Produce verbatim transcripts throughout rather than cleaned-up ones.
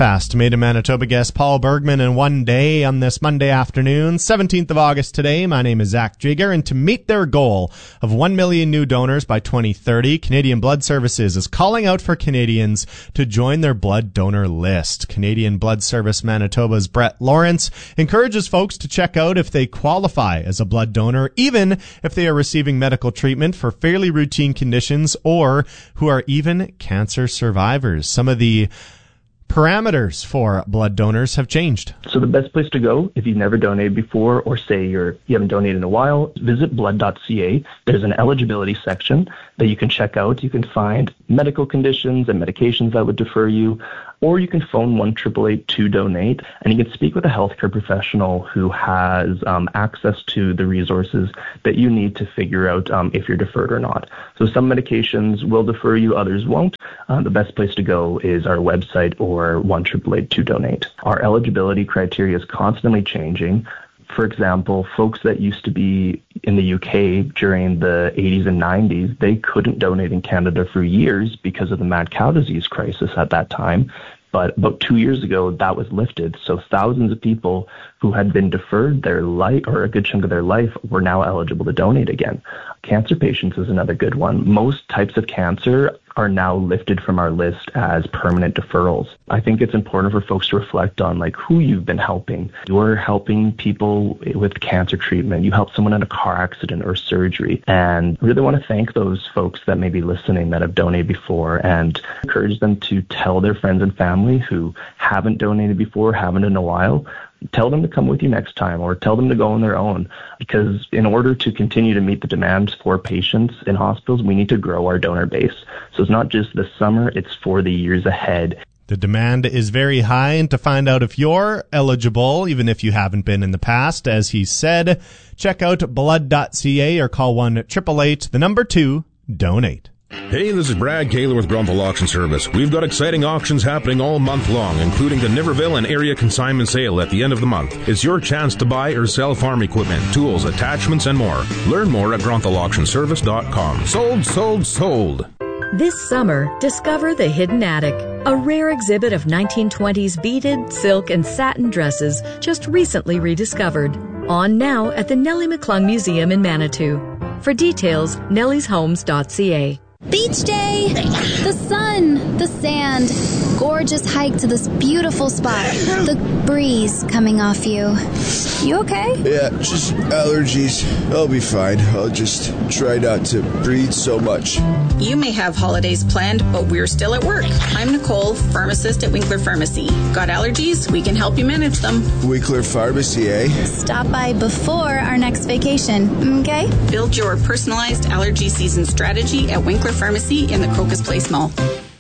Past Made in Manitoba guest Paul Bergman in one day on this Monday afternoon, seventeenth of August today. My name is Zach Jigger, and to meet their goal of one million new donors by twenty thirty, Canadian Blood Services is calling out for Canadians to join their blood donor list. Canadian Blood Service Manitoba's Brett Lawrence encourages folks to check out if they qualify as a blood donor, even if they are receiving medical treatment for fairly routine conditions or who are even cancer survivors. Some of the parameters for blood donors have changed. So the best place to go if you've never donated before, or say you're you haven't donated in a while, visit blood dot c a. There's an eligibility section that you can check out. You can find medical conditions and medications that would defer you, or you can phone one eight eight eight two donate, and you can speak with a healthcare professional who has um, access to the resources that you need to figure out um, if you're deferred or not. So some medications will defer you, others won't. Uh, the best place to go is our website or one eight eight eight two donate. Our eligibility criteria is constantly changing. For example, folks that used to be in the U K during the eighties and nineties, they couldn't donate in Canada for years because of the mad cow disease crisis at that time. But about two years ago, that was lifted. So thousands of people who had been deferred their life, or a good chunk of their life, were now eligible to donate again. Cancer patients is another good one. Most types of cancer are now lifted from our list as permanent deferrals. I think it's important for folks to reflect on like who you've been helping. You're helping people with cancer treatment. You helped someone in a car accident or surgery. And really want to thank those folks that may be listening that have donated before, and encourage them to tell their friends and family who haven't donated before, haven't in a while. Tell them to come with you next time, or tell them to go on their own, because in order to continue to meet the demands for patients in hospitals, we need to grow our donor base. So it's not just this summer, it's for the years ahead. The demand is very high, and to find out if you're eligible, even if you haven't been in the past, as he said, check out blood dot c a or call one eight eight eight, the number two, donate. Hey, this is Brad Kaler with Grunthal Auction Service. We've got exciting auctions happening all month long, including the Niverville and area consignment sale at the end of the month. It's your chance to buy or sell farm equipment, tools, attachments, and more. Learn more at grunthal auction service dot com. Sold, sold, sold. This summer, discover the Hidden Attic, a rare exhibit of nineteen twenties beaded, silk, and satin dresses just recently rediscovered. On now at the Nellie McClung Museum in Manitou. For details, nellies homes dot c a. Beach day! The sun, the sand, gorgeous hike to this beautiful spot, the breeze coming off you. You okay? Yeah, just allergies. I'll be fine. I'll just try not to breathe so much. You may have holidays planned, but we're still at work. I'm Nicole, pharmacist at Winkler Pharmacy. Got allergies? We can help you manage them. Winkler Pharmacy, eh? Stop by before our next vacation, okay? Build your personalized allergy season strategy at Winkler Pharmacy in the Crocus Place Mall.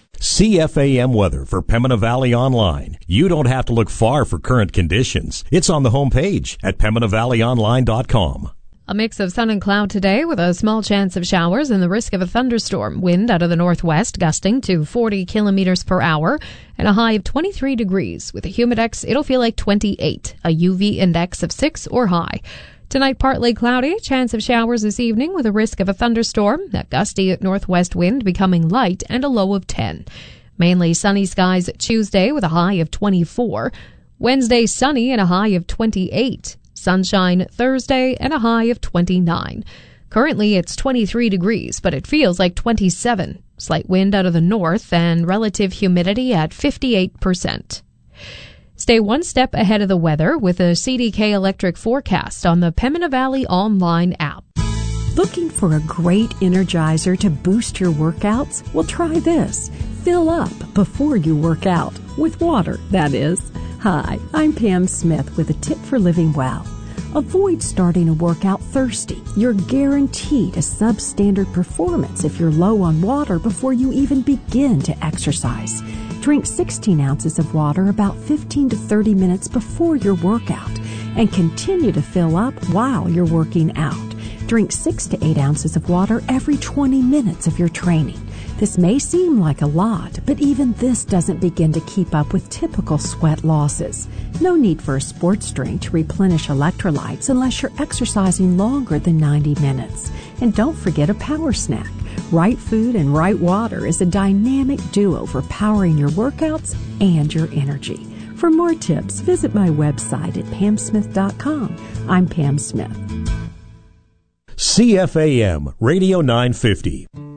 C F A M weather for Pembina Valley Online. You don't have to look far for current conditions. It's on the homepage at pembina valley online dot com. A mix of sun and cloud today with a small chance of showers and the risk of a thunderstorm. Wind out of the northwest gusting to forty kilometers per hour and a high of twenty-three degrees. With a humidex, it'll feel like twenty-eight, a U V index of six or high. Tonight, partly cloudy, chance of showers this evening with a risk of a thunderstorm, that gusty northwest wind becoming light and a low of ten. Mainly sunny skies Tuesday with a high of twenty-four. Wednesday, sunny and a high of twenty-eight. Sunshine Thursday and a high of twenty-nine. Currently, it's twenty-three degrees, but it feels like twenty-seven. Slight wind out of the north and relative humidity at fifty-eight percent. Stay one step ahead of the weather with a C D K electric forecast on the Pembina Valley online app. Looking for a great energizer to boost your workouts? Well, try this. Fill up before you work out. With water, that is. Hi, I'm Pam Smith with a tip for living well. Avoid starting a workout thirsty. You're guaranteed a substandard performance if you're low on water before you even begin to exercise. Drink sixteen ounces of water about fifteen to thirty minutes before your workout and continue to fill up while you're working out. Drink six to eight ounces of water every twenty minutes of your training. This may seem like a lot, but even this doesn't begin to keep up with typical sweat losses. No need for a sports drink to replenish electrolytes unless you're exercising longer than ninety minutes. And don't forget a power snack. Right Food and Right Water is a dynamic duo for powering your workouts and your energy. For more tips, visit my website at pam smith dot com. I'm Pam Smith. C F A M Radio nine fifty.